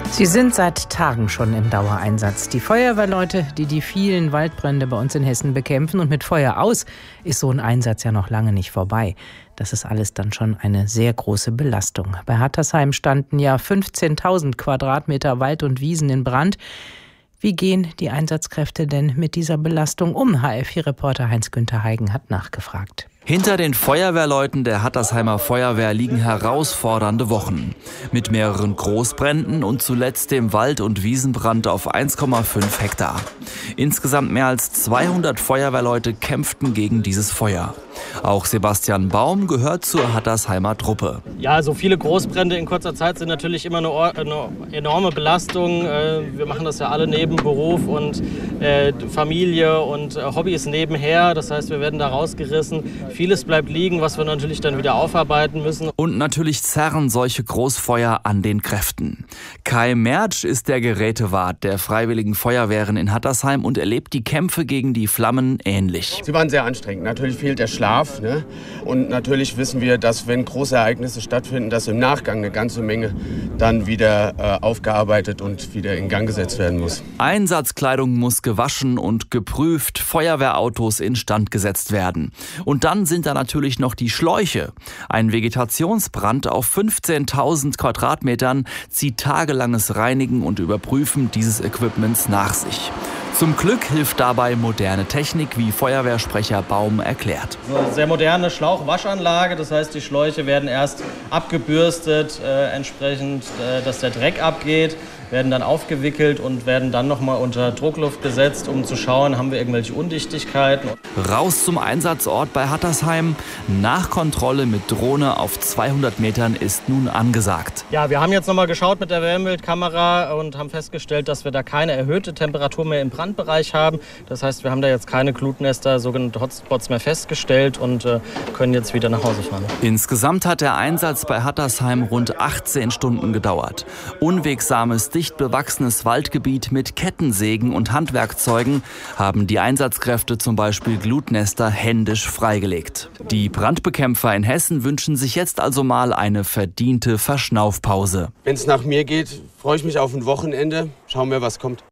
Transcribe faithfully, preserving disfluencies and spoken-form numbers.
Sie sind seit Tagen schon im Dauereinsatz. Die Feuerwehrleute, die die vielen Waldbrände bei uns in Hessen bekämpfen. Und mit Feuer aus ist so ein Einsatz ja noch lange nicht vorbei. Das ist alles dann schon eine sehr große Belastung. Bei Hattersheim standen ja fünfzehntausend Quadratmeter Wald und Wiesen in Brand. Wie gehen die Einsatzkräfte denn mit dieser Belastung um? H L vier Reporter Heinz-Günther Heigen hat nachgefragt. Hinter den Feuerwehrleuten der Hattersheimer Feuerwehr liegen herausfordernde Wochen. Mit mehreren Großbränden und zuletzt dem Wald- und Wiesenbrand auf eins Komma fünf Hektar. Insgesamt mehr als zweihundert Feuerwehrleute kämpften gegen dieses Feuer. Auch Sebastian Baum gehört zur Hattersheimer Truppe. Ja, so viele Großbrände in kurzer Zeit sind natürlich immer eine, eine enorme Belastung. Wir machen das ja alle neben Beruf und Familie und Hobbys nebenher. Das heißt, wir werden da rausgerissen. Vieles bleibt liegen, was wir natürlich dann wieder aufarbeiten müssen. Und natürlich zerren solche Großfeuer an den Kräften. Kai Mertsch ist der Gerätewart der Freiwilligen Feuerwehren in Hattersheim und erlebt die Kämpfe gegen die Flammen ähnlich. Sie waren sehr anstrengend. Natürlich fehlt der Schlaf. Ne? Und natürlich wissen wir, dass wenn große Ereignisse stattfinden, dass im Nachgang eine ganze Menge dann wieder äh, aufgearbeitet und wieder in Gang gesetzt werden muss. Einsatzkleidung muss gewaschen und geprüft, Feuerwehrautos instand gesetzt werden. Und dann sind da natürlich noch die Schläuche. Ein Vegetationsbrand auf fünfzehntausend Quadratmetern zieht tagelanges Reinigen und Überprüfen dieses Equipments nach sich. Zum Glück hilft dabei moderne Technik, wie Feuerwehrsprecher Baum erklärt. Eine sehr moderne Schlauchwaschanlage, das heißt, die Schläuche werden erst abgebürstet, äh, entsprechend, äh, dass der Dreck abgeht, werden dann aufgewickelt und werden dann nochmal unter Druckluft gesetzt, um zu schauen, haben wir irgendwelche Undichtigkeiten. Raus zum Einsatzort bei Hattersheim. Nachkontrolle mit Drohne auf zweihundert Metern ist nun angesagt. Ja, wir haben jetzt nochmal geschaut mit der Wärmebildkamera und haben festgestellt, dass wir da keine erhöhte Temperatur mehr im Brandbereich haben. Das heißt, wir haben da jetzt keine Glutnester, sogenannte Hotspots mehr festgestellt und äh, können jetzt wieder nach Hause fahren. Insgesamt hat der Einsatz bei Hattersheim rund achtzehn Stunden gedauert. Unwegsames, dicht bewachsenes Waldgebiet mit Kettensägen und Handwerkzeugen haben die Einsatzkräfte zum Beispiel Glutnester händisch freigelegt. Die Brandbekämpfer in Hessen wünschen sich jetzt also mal eine verdiente Verschnaufpause. Wenn es nach mir geht, freue ich mich auf ein Wochenende. Schauen wir, was kommt.